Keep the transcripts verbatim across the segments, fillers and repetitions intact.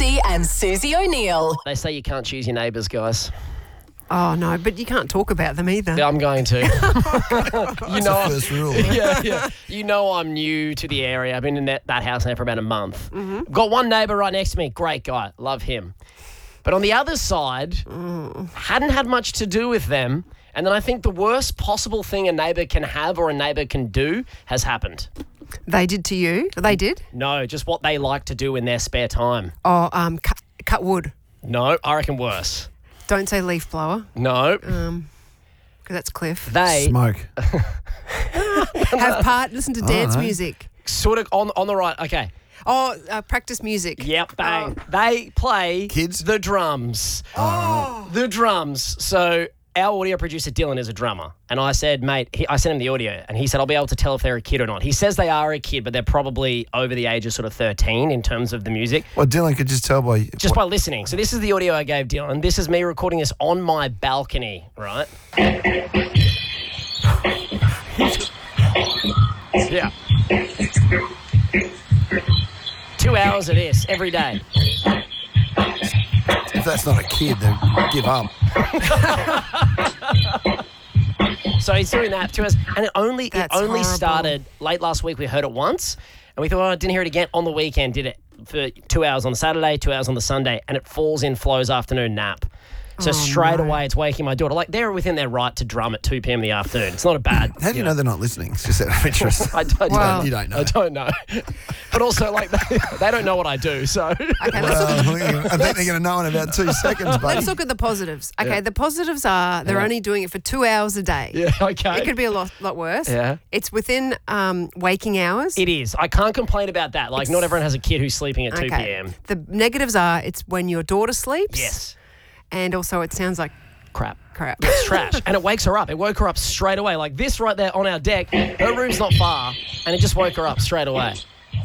Massey and Susie O'Neill. They say you can't choose your neighbours, guys. Oh, no, but you can't talk about them either. Yeah, I'm going to. you know, First rule. yeah, yeah. You know I'm new to the area. I've been in that, that house now for about a month. Mm-hmm. Got one neighbour right next to me. Great guy. Love him. But on the other side, Mm. hadn't had much to do with them. And then I think the worst possible thing a neighbour can have or a neighbour can do has happened. They did to you? They did? No, just what they like to do in their spare time. Oh, um, cut, cut wood. No, I reckon worse. Don't say leaf blower, No. um, because that's Cliff. They Smoke. Have part, listen to dance no. music. sort of on on the right. Okay. Oh, uh, practice music. Yep, bang. They play Kids? the drums. Oh. The drums. So our audio producer Dylan is a drummer, and I said, mate, he, I sent him the audio, and he said I'll be able to tell if they're a kid or not. He says they are a kid, but they're probably over the age of sort of thirteen in terms of the music, Well, Dylan could just tell by... just by listening. So this is the audio I gave Dylan. This is me recording this on my balcony, right? Yeah. Two hours of this every day. If that's not a kid, then give up. So he's doing that to us, and it only That's it only horrible. started late last week. We heard it once, and we thought, oh, I didn't hear it again on the weekend. Did it for two hours on the Saturday, two hours on the Sunday, and it falls in Flo's afternoon nap. So Oh, straight no. away, it's waking my daughter. Like, they're within their right to drum at two p.m. in the afternoon. It's not a bad. How do you know they're not listening? It's just out of interest. I don't, Well- You don't know. I don't know. But also, like, they, they don't know what I do, so. Okay, let's look, at, Well, I think they're going to know in about two seconds, buddy. let's look at the positives. Okay, Yeah. the positives are they're Yeah. only doing it for two hours a day. Yeah, okay. It could be a lot, lot worse. Yeah. It's within um, waking hours. It is. I can't complain about that. Like, not everyone has a kid who's sleeping at two p.m. The negatives are it's when your daughter sleeps. Yes. And also it sounds like Crap. crap. It's trash. And it wakes her up. It woke her up straight away. Like this right there on our deck. Her room's not far. And it just woke her up straight away.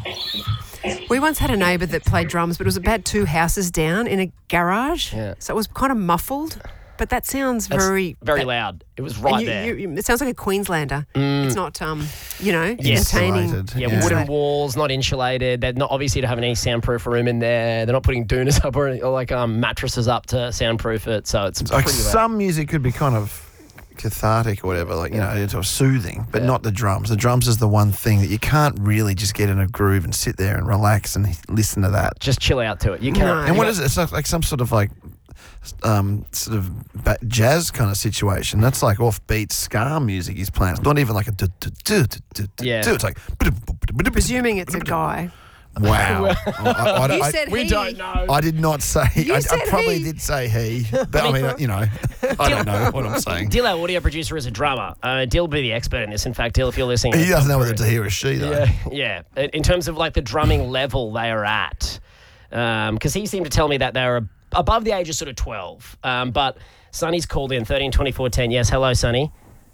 We once had a neighbour that played drums, but it was about two houses down in a garage. Yeah. So it was kind of muffled. But that sounds That's very... very that- loud. It was and right you- there. you- you- it sounds like a Queenslander. It's not, um, you know, Yes. entertaining. Insulated. yeah, Yeah. wooden walls, not insulated. They're not obviously to have any soundproof room in there. They're not putting doonas up or, any, or like um, mattresses up to soundproof it. So it's Like pretty loud. some music could be kind of cathartic or whatever, like, you know, it's sort of soothing, but not the drums. The drums is the one thing that you can't really just get in a groove and sit there and relax and listen to that. Just chill out to it. You can't. No. And what is it? It's like, like some sort of like um, sort of ba- jazz kind of situation. That's like offbeat ska music he's playing. It's not even like a do, do, do, do, do, do. Yeah. It's like Presuming it's a guy. wow. I, I, I, You I, said We he. don't know. I did not say. You I, I said probably he. did say he, but I mean, you know, I don't know what I'm saying. Dill, our audio producer, is a drummer. Uh, Dill will be the expert in this. In fact, Dill, if you're listening. He doesn't know whether it's a he or a she, though. Yeah, yeah. In terms of like the drumming level they are at, because he seemed to tell me that they were above the age of sort of twelve. Um, but Sonny's called in thirteen twenty-four ten. Yes, hello, Sonny.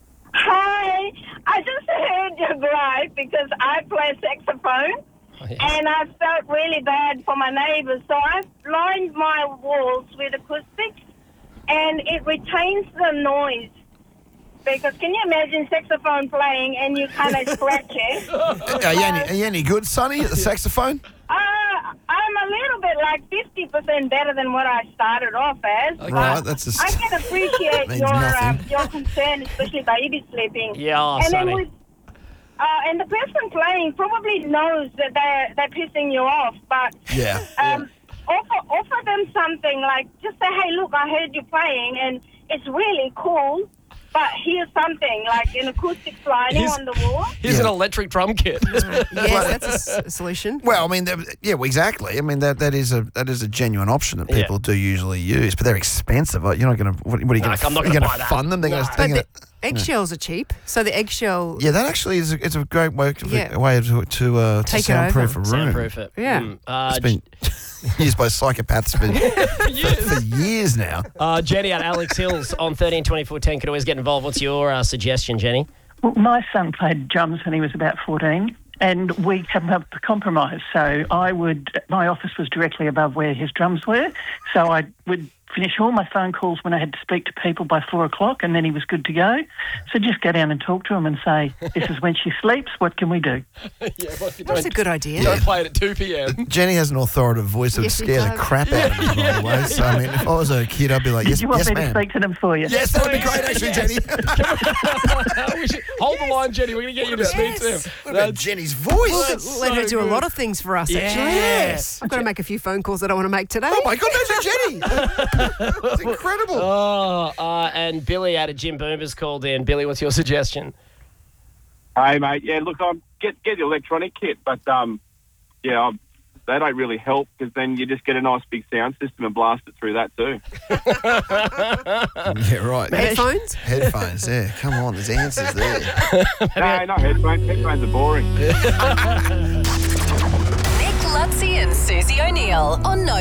Hi, I just heard your gripe because I play saxophone Oh, yes. and I felt really bad for my neighbours. So I've lined my walls with acoustics and it retains the noise. Because can you imagine saxophone playing and you kind of scratch it? Are you, any, are you any good, Sonny, at the saxophone? Uh, I'm a little bit like fifty percent better than what I started off as. but Right, that's a I can appreciate means your uh, nothing. your concern, especially baby sleeping. Yeah, oh, and Sonny. then with, uh, and the person playing probably knows that they're they're pissing you off, but Yeah. um, offer offer them something like just say, hey, look, I heard you playing, and it's really cool. But here's something like an acoustic lining Here's- on the wall. Here's Yeah. an electric drum kit. Yes, that's a s- a solution. Well, I mean, that- yeah, well, exactly. I mean, that that is a that is a genuine option that Yeah. people do usually use, but they're expensive. Like, you're not going to. What, what are you going Like, to? I'm not You're gonna going buy to that. fund them. They're No. going to. But Gonna, the eggshells are cheap. So the eggshell... yeah, that actually is a, it's a great way, Yeah. a way to to, uh, to Take it over. soundproof a room. Soundproof it. Yeah. Mm. Uh, It's been used by psychopaths for, yes. for years now. uh, Jenny at Alex Hills on thirteen twenty-four ten could always get involved. What's your uh, suggestion, Jenny? Well, my son played drums when he was about fourteen, and we came up with a compromise. So I would, my office was directly above where his drums were, So I would finish all my phone calls when I had to speak to people by four o'clock, and then he was good to go. So just go down and talk to him and say, this is when she sleeps, what can we do? Yeah, what if you That's don't, a good idea. don't play it at two p.m. Jenny has an authoritative voice that would Yes, she scare the does. crap out of me, by the way. So, I mean, if I was a kid, I'd be like, yes, Do you want yes, me to ma'am. speak to them for you? Yes, that would be great, actually, Jenny. We should- hold the line, Jenny. We're going to get you to speak to him. What about Jenny's voice? We'll let so her do a good. lot of things for us, Yes. actually. I've got to make a few phone calls that I want to make today. Oh, my God, that's Jenny. It's incredible. Oh, uh, and Billy out of Jim Boomers called in. Billy, what's your suggestion? Hey, mate. Yeah, look, I'm get get the electronic kit, but um, yeah, I'm, they don't really help because then you just get a nice big sound system and blast it through that too. Yeah, right. Headphones? Headphones, yeah. Come on, there's answers there. No, not headphones. Headphones are boring. Nick Lutzi and Susie O'Neill on No